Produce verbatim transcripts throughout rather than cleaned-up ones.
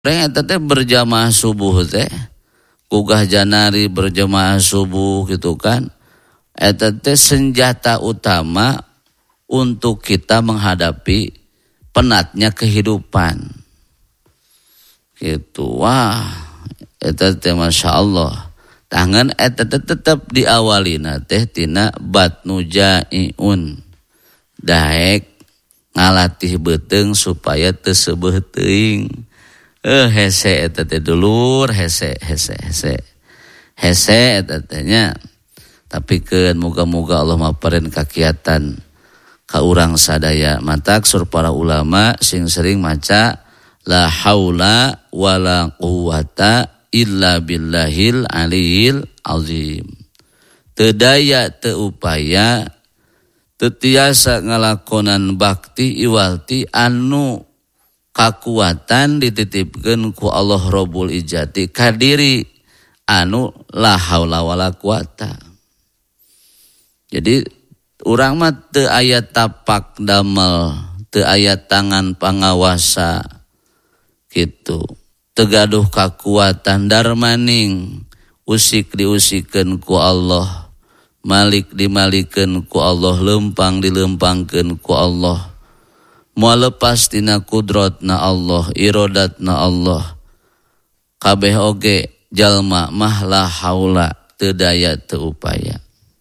eta teh berjamaah subuh teh kugah janari berjamaah subuh gitu kan. Eta teh senjata utama untuk kita menghadapi penatnya kehidupan. Gitu. Wah, eta teh masyaallah. Tangan eta teh tetap diawalina teh tina batnu jaiun. Daek ngalatih beuteung supaya teu seubeuh teuing. Eh hese eta teh dulur, hese hese hese. Hese eta teh nya. Tapikeun muga-muga Allah mapareun kakiatan ka urang sadaya. Matak sur para ulama sing sering maca la haula wala quwata illa billahil aliyil azim. Teu daya teu upaya teu tiasa ngalakonan bakti iwalti anu kakuatan dititipkeun ku Allah Rabbul Izzati ka diri anu la haula wala quwata. Jadi urang mah teu aya tapak damel, teu aya tangan pangawasa gitu. Teu gaduh kakuatan darmaning usik diusikeun ku Allah, malik dimalikeun ku Allah, lempang dilempangkeun ku Allah. Moal lepas tina kudratna Allah, iradatna Allah. Kabeh oge jalma mah la haula, teu daya teu upaya.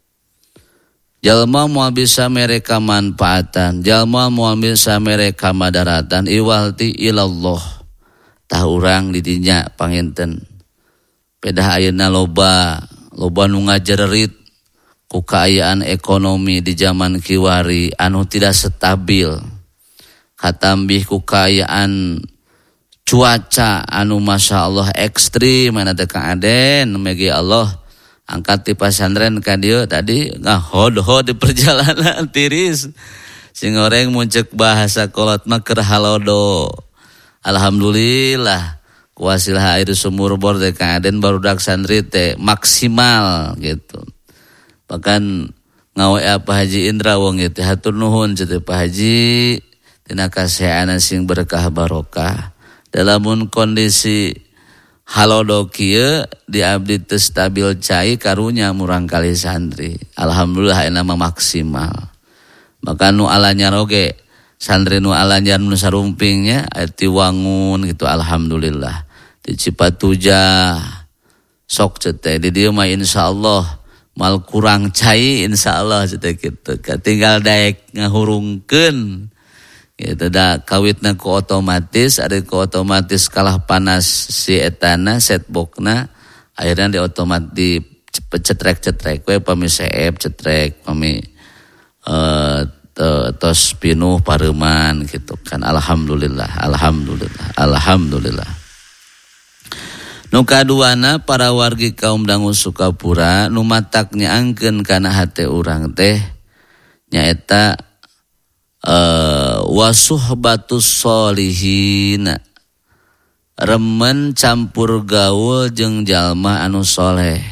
Jalma moal bisa mereka manfaatan, jalma moal bisa mereka madaratan iwalti ilallah. Tah urang di dinya panginten. Pedah ayeuna loba, loba nu ngajererit ku kaayaan ekonomi di zaman kiwari anu tidak stabil. Katambih ku kaayaan cuaca anu masyaallah ekstrim anu teh Kang Aden megi Allah angkat ti pasantren ka dieu tadi ngahod-hod di perjalanan tiris sing goreng muncek bahasa kolot mah keur halodo. Alhamdulillah kuasilah air sumur bor teh Kang Aden barudak santri teh maksimal gitu. Bahkan ngawe Pak Haji Indra wong teh hatur nuhun cenah Pak Haji tina kasehanan sing berkah barokah. Dalamun kondisi halodo kieu di abdi teu stabil cai karunya murang kali santri. Alhamdulillah ayeuna mah maksimal. Maka nu alanyar oge santri nu alanyar nu sarumpingnya ati wangun gitu alhamdulillah. Di Cipatuja sok cete di dieu mah insyaallah mal kurang cai insyaallah cete kitu. Tinggal daek ngahurungkeun. Gitu da kawitna ku otomatis ada ku otomatis kalah panas si etana setboxna akhirnya di otomatis di cetrek-cetrek we pami seep cetrek pami uh, tos pinuh pareuman gitu kan. Alhamdulillah alhamdulillah alhamdulillah. Nu kaduana para wargi kaum dangu Sukapura nu matak nyaangkeun kana hate urang teh nyaeta Uh, wasuhbatus solihin remen campur gaul jeung jalma anu soleh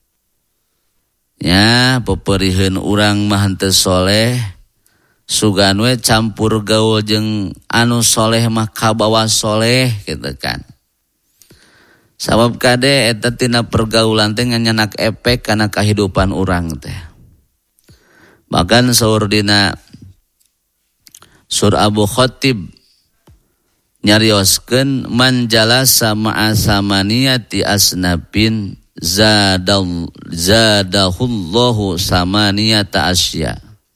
nya peperihun urang mah henteu soleh sugan we campur gaul jeung anu soleh mah kabawa soleh gitu kan. Sabab kade eta tina pergaulan teh nganyanak efek kana kahidupan urang teh. Bahkan saur dina Sur Abu Khatib nyarioskeun man jalasa ma'a samaniyati asnabin zadal zadahullahu samaniyata asya.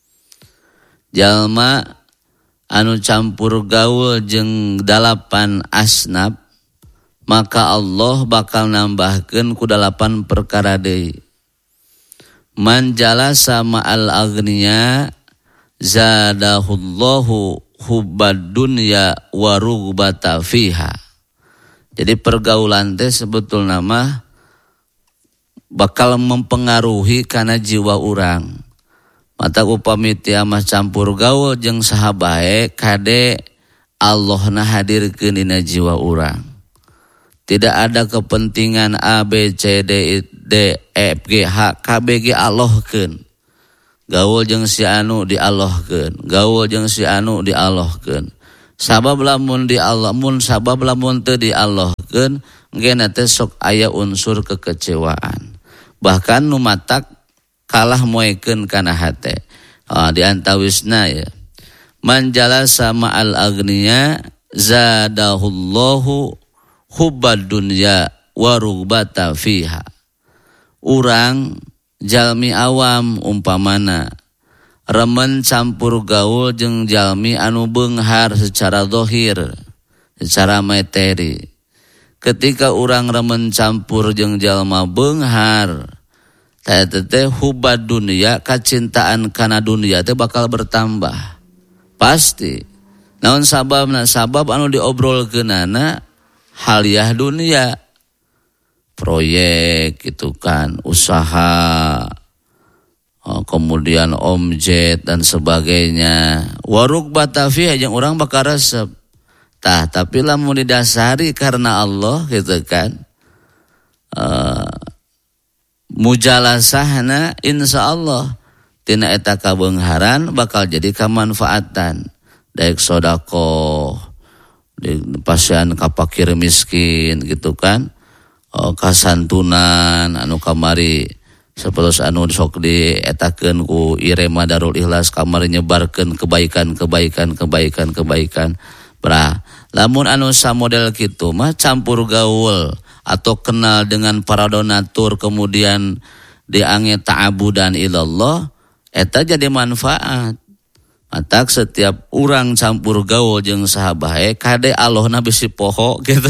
Jalma anu campur gaul jeung dalapan asnab maka Allah bakal nambahkeun ku dalapan perkara deui. Man jalasa ma'al aghniya zadahullahu hubbad dunya wa rughbata fiha. Jadi pergaulan teh sebetulna mah bakal mempengaruhi kana jiwa urang. Mata upami teu mah campur gaul jeung saha bae kade Allahna hadirkeun dina jiwa urang. Tidak ada kepentingan A B C D D E F G H K B G Allahkeun. Gaul jeung si anu diallohkeun, gaul jeung si anu diallohkeun. Sabab lamun di Allah, mun sabab lamun teu di Allahkeun engke teh sok aya unsur kekecewaan. Bahkan nu matak kalah moekeun kana hate. Ah, di antawisna ya. Man jalasa ma'al agniya zadahullahu hubbad dunya wa rugbata fiha. Urang jalmi awam umpamana remen campur gaul jeung jalmi anu beunghar secara zahir, secara materi. Ketika urang remen campur jeung jalma beunghar, teh teh hubad dunia, kacintaan kana dunia teh bakal bertambah. Pasti. Naon sababna? Sabab anu diobrolkeunana haliah dunia. Proyek gitu kan, usaha, kemudian omjet dan sebagainya. Waruk batafi jeung urang bakal resep. Tah, tapi lamun didasari karena Allah gitu kan. Uh, mujalasahna insyaallah tina eta kabeungharan bakal jadi kamanfaatan. Daek sedekah, di pasien ka fakir miskin gitu kan. Uh, kasantunan anu kamari sapertos anu sok dietakeun ku Irema Darul Ikhlas kamari nyebarkeun kebaikan-kebaikan kebaikan-kebaikan. Pra, lamun anu samodel kitu mah campur gaul atau kenal dengan para donatur kemudian diange ta'abudan ilallah eta jadi manfaat. Matak setiap urang campur gaul jeung saha bae kade Allahna bisi poho gitu.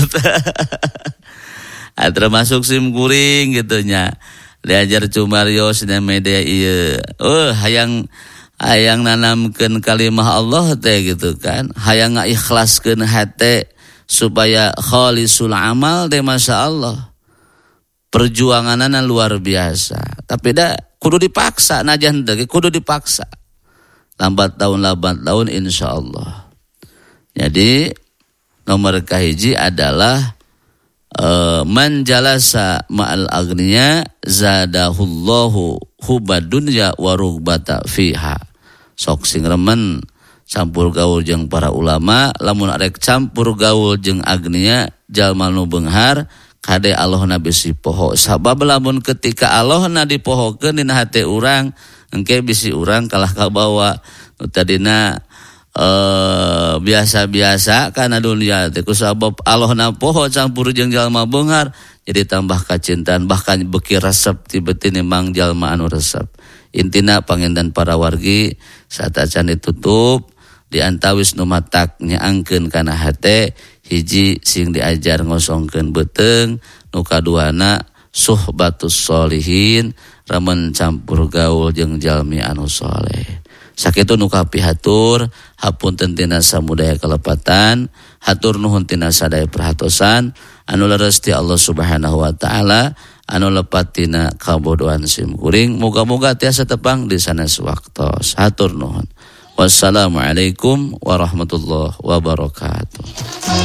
Ah, termasuk sim kuring gitu nya. Diajar cumarios dina media ieu. Oh, hayang hayang nanamkeun kalimah Allah teh gitu kan. Hayang ngaikhlaskeun hate supaya khalisul amal teh masyaallah. Perjuanganana luar biasa. Tapi da kudu dipaksa najan teh kudu dipaksa. Lambat tahun lambat tahun insyaallah. Jadi nomor kahiji adalah Uh, man jalasa ma'al agniya zadahullahu hubad dunya wa rugbata fiha. Sok sing remen campur gaul jeung para ulama, lamun arek campur gaul jeung agniya jalma nu beunghar kade Allahna bisi poho. Sabab lamun ketika Allahna dipohokeun dina hate urang engke bisi urang kalah kabawa nu tadina Uh, biasa-biasa karena dunia teh kusabab Allahna poho campur jeung jalma beunghar jadi tambah kacintaan bahkan beki resep ti beuteun mang jalma anu resep. Intina panginten para wargi saat acan ditutup di antawis nu matak nyaangkeun kana hate hiji sing diajar ngosongkeun beuteung, nu kaduana suhbatus sholihin ramen campur gaul jeung jalmi anu saleh. Sakitu nu kapihatur hapunten tina samudaya kalepatan, hatur nuhun tina sadaya perhatosan, anu leres ti Allah Subhanahu wa taala, anu lepat tina kabodohan sim kuring, muga-muga tiasa tepang di sanes waktos. Hatur nuhun. Wassalamualaikum warahmatullahi wabarakatuh.